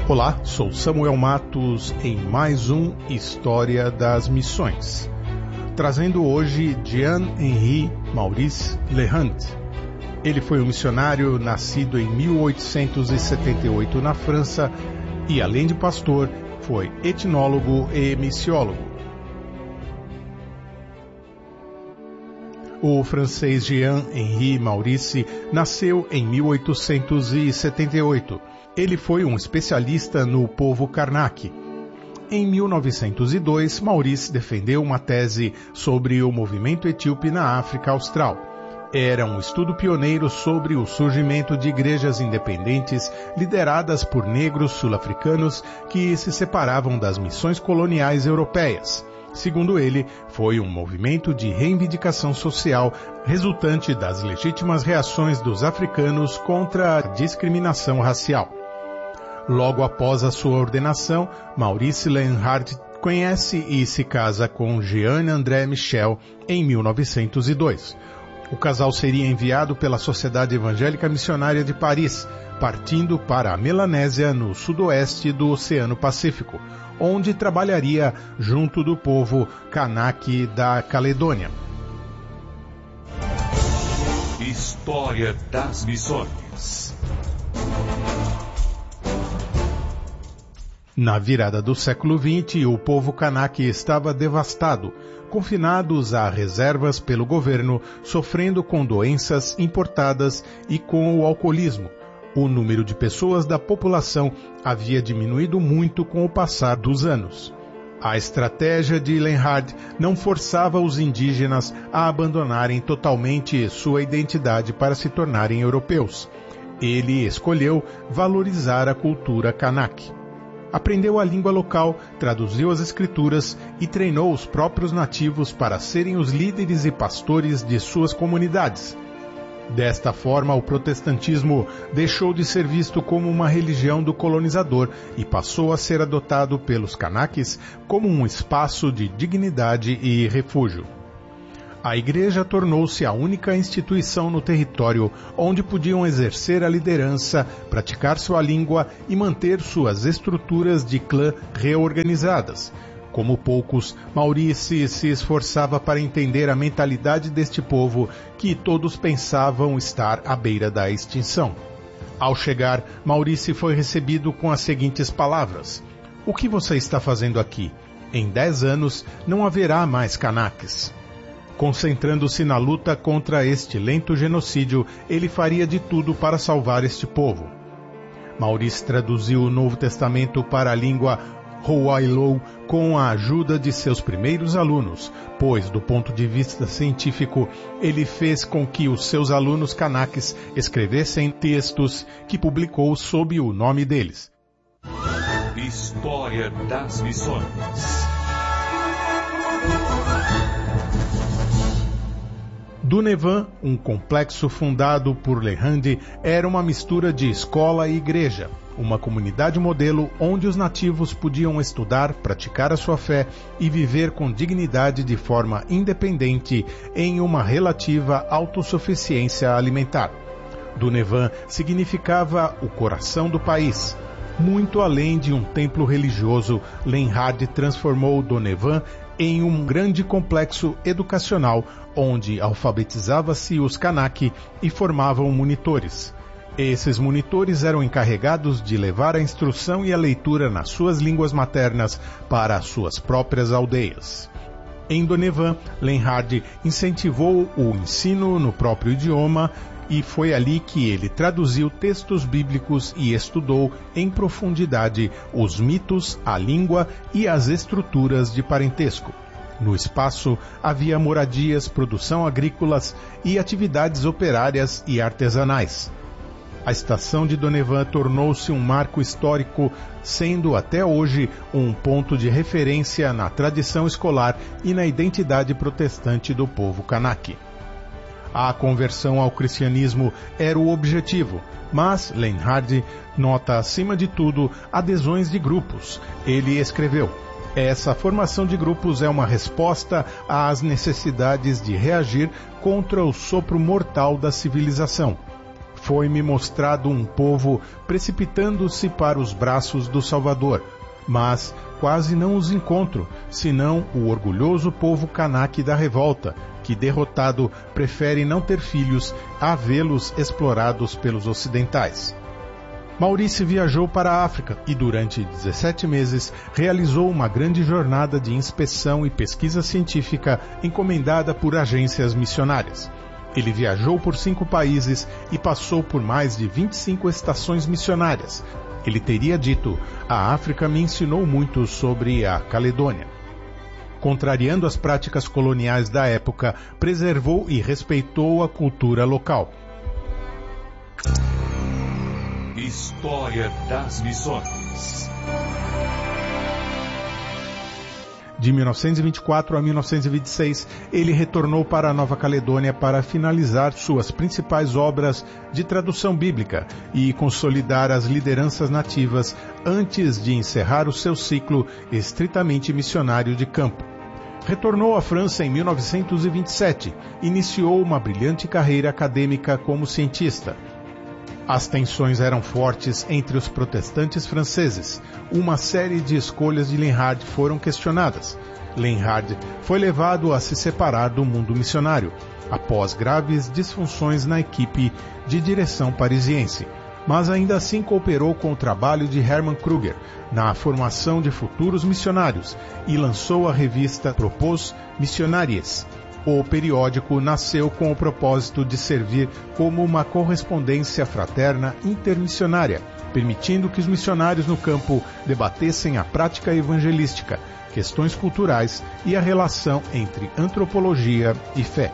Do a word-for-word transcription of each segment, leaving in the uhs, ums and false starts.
Olá, sou Samuel Matos em mais um História das Missões, trazendo hoje Jean-Henri Maurice Lehand. Ele foi um missionário nascido em mil oitocentos e setenta e oito na França e, além de pastor, foi etnólogo e missiólogo. O francês Jean-Henri Maurice nasceu em mil oitocentos e setenta e oito. Ele foi um especialista no povo Kanak. Em mil novecentos e dois, Maurice defendeu uma tese sobre o movimento etíope na África Austral. Era um estudo pioneiro sobre o surgimento de igrejas independentes lideradas por negros sul-africanos que se separavam das missões coloniais europeias. Segundo ele, foi um movimento de reivindicação social resultante das legítimas reações dos africanos contra a discriminação racial. Logo após a sua ordenação, Maurice Lehand conhece e se casa com Jean-André Michel em mil novecentos e dois. O casal seria enviado pela Sociedade Evangélica Missionária de Paris, partindo para a Melanésia, no sudoeste do Oceano Pacífico, onde trabalharia junto do povo Kanak da Caledônia. História das Missões. Na virada do século vinte, o povo Kanak estava devastado, confinados a reservas pelo governo, sofrendo com doenças importadas e com o alcoolismo. O número de pessoas da população havia diminuído muito com o passar dos anos. A estratégia de Lehand não forçava os indígenas a abandonarem totalmente sua identidade para se tornarem europeus. Ele escolheu valorizar a cultura Kanak. Aprendeu a língua local, traduziu as escrituras e treinou os próprios nativos para serem os líderes e pastores de suas comunidades. Desta forma, o protestantismo deixou de ser visto como uma religião do colonizador e passou a ser adotado pelos Kanaks como um espaço de dignidade e refúgio. A igreja tornou-se a única instituição no território onde podiam exercer a liderança, praticar sua língua e manter suas estruturas de clã reorganizadas. Como poucos, Maurice se esforçava para entender a mentalidade deste povo que todos pensavam estar à beira da extinção. Ao chegar, Maurice foi recebido com as seguintes palavras: "O que você está fazendo aqui? Em dez anos não haverá mais Kanaks." Concentrando-se na luta contra este lento genocídio, ele faria de tudo para salvar este povo. Maurice traduziu o Novo Testamento para a língua Hawaiian com a ajuda de seus primeiros alunos, pois, do ponto de vista científico, ele fez com que os seus alunos Kanaks escrevessem textos que publicou sob o nome deles. História das Missões. Dunevan, um complexo fundado por Lehand, era uma mistura de escola e igreja, uma comunidade modelo onde os nativos podiam estudar, praticar a sua fé e viver com dignidade de forma independente em uma relativa autossuficiência alimentar. Dunevan significava o coração do país. Muito além de um templo religioso, Lehand transformou Dunevan em um grande complexo educacional, onde alfabetizava-se os Kanak e formavam monitores. Esses monitores eram encarregados de levar a instrução e a leitura nas suas línguas maternas para as suas próprias aldeias. Em Dunevan, Lehand incentivou o ensino no próprio idioma e foi ali que ele traduziu textos bíblicos e estudou em profundidade os mitos, a língua e as estruturas de parentesco. No espaço havia moradias, produção agrícolas e atividades operárias e artesanais. A estação de Dunevan tornou-se um marco histórico, sendo até hoje um ponto de referência na tradição escolar e na identidade protestante do povo Kanak. A conversão ao cristianismo era o objetivo, mas Lehand nota acima de tudo adesões de grupos. Ele escreveu: essa formação de grupos é uma resposta às necessidades de reagir contra o sopro mortal da civilização. Foi-me mostrado um povo precipitando-se para os braços do Salvador, mas quase não os encontro, senão o orgulhoso povo Kanak da revolta, que, derrotado, prefere não ter filhos a vê-los explorados pelos ocidentais. Maurice viajou para a África e, durante dezessete meses, realizou uma grande jornada de inspeção e pesquisa científica encomendada por agências missionárias. Ele viajou por cinco países e passou por mais de vinte e cinco estações missionárias. Ele teria dito: "A África me ensinou muito sobre a Caledônia." Contrariando as práticas coloniais da época, preservou e respeitou a cultura local. História das Missões. De mil novecentos e vinte e quatro a mil novecentos e vinte e seis, ele retornou para a Nova Caledônia para finalizar suas principais obras de tradução bíblica e consolidar as lideranças nativas antes de encerrar o seu ciclo estritamente missionário de campo. Retornou à França em mil novecentos e vinte e sete, iniciou uma brilhante carreira acadêmica como cientista. As tensões eram fortes entre os protestantes franceses. Uma série de escolhas de Linhard foram questionadas. Linhard foi levado a se separar do mundo missionário, após graves disfunções na equipe de direção parisiense, mas ainda assim cooperou com o trabalho de Hermann Krüger na formação de futuros missionários e lançou a revista Propos Missionaries. O periódico nasceu com o propósito de servir como uma correspondência fraterna intermissionária, permitindo que os missionários no campo debatessem a prática evangelística, questões culturais e a relação entre antropologia e fé.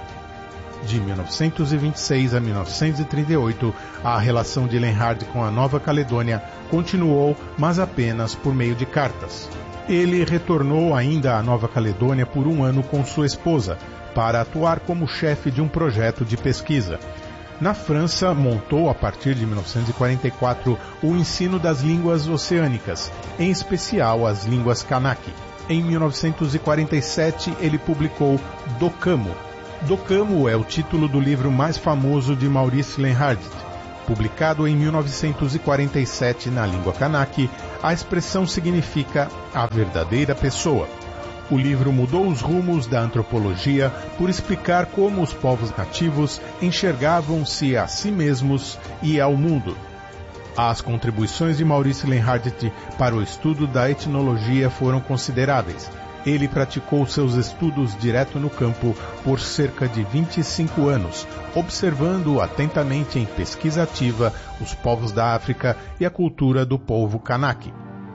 De mil novecentos e vinte e seis a mil novecentos e trinta e oito, a relação de Linhard com a Nova Caledônia continuou, mas apenas por meio de cartas. Ele retornou ainda à Nova Caledônia por um ano com sua esposa, para atuar como chefe de um projeto de pesquisa. Na França, montou, a partir de mil novecentos e quarenta e quatro, o ensino das línguas oceânicas, em especial as línguas Kanak. Em mil novecentos e quarenta e sete, ele publicou Do Camo. Do Camo é o título do livro mais famoso de Maurice Linhard. Publicado em mil novecentos e quarenta e sete na língua Kanak, a expressão significa a verdadeira pessoa. O livro mudou os rumos da antropologia por explicar como os povos nativos enxergavam-se a si mesmos e ao mundo. As contribuições de Maurice Linhard para o estudo da etnologia foram consideráveis. Ele praticou seus estudos direto no campo por cerca de vinte e cinco anos, observando atentamente em pesquisa ativa os povos da África e a cultura do povo Kanak.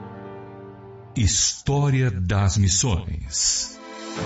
História das Missões.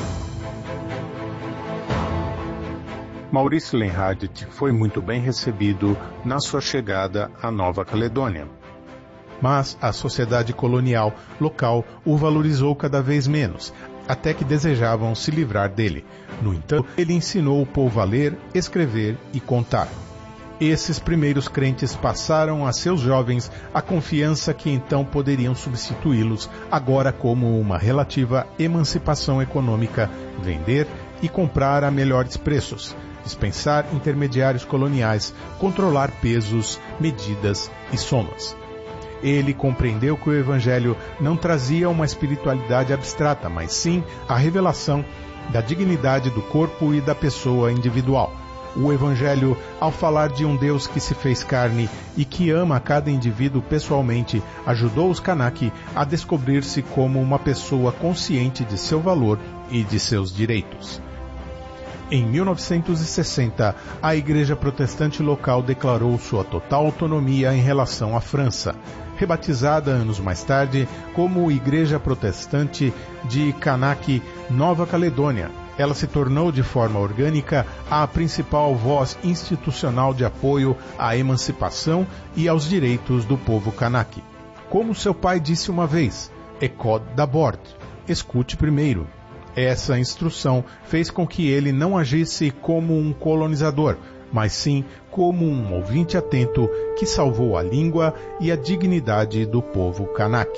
Maurice Linhard foi muito bem recebido na sua chegada à Nova Caledônia. Mas a sociedade colonial local o valorizou cada vez menos, até que desejavam se livrar dele. No entanto, ele ensinou o povo a ler, escrever e contar. Esses primeiros crentes passaram a seus jovens a confiança que então poderiam substituí-los, agora como uma relativa emancipação econômica, vender e comprar a melhores preços, dispensar intermediários coloniais, controlar pesos, medidas e somas. Ele compreendeu que o Evangelho não trazia uma espiritualidade abstrata, mas sim a revelação da dignidade do corpo e da pessoa individual. O Evangelho, ao falar de um Deus que se fez carne e que ama a cada indivíduo pessoalmente, ajudou os Kanak a descobrir-se como uma pessoa consciente de seu valor e de seus direitos. Em mil novecentos e sessenta, a Igreja Protestante local declarou sua total autonomia em relação à França, rebatizada anos mais tarde como Igreja Protestante de Kanak Nova Caledônia. Ela se tornou de forma orgânica a principal voz institucional de apoio à emancipação e aos direitos do povo Kanak. Como seu pai disse uma vez, "Écoute d'abord", escute primeiro. Essa instrução fez com que ele não agisse como um colonizador, mas sim como um ouvinte atento que salvou a língua e a dignidade do povo Kanak.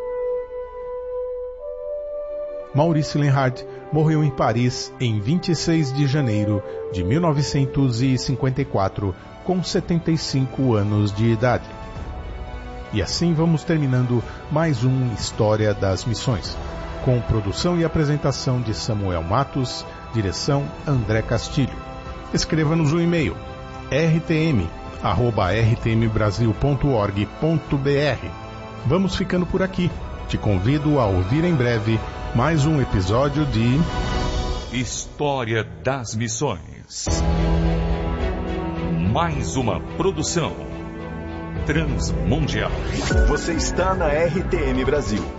Maurice Linhard morreu em Paris em vinte e seis de janeiro de mil novecentos e cinquenta e quatro, com setenta e cinco anos de idade. E assim vamos terminando mais um História das Missões, com produção e apresentação de Samuel Matos, direção André Castilho. Escreva-nos um e-mail, r t m arroba r t m brasil ponto org ponto b r. Vamos ficando por aqui. Te convido a ouvir em breve mais um episódio de História das Missões. Mais uma produção Transmundial. Você está na R T M Brasil.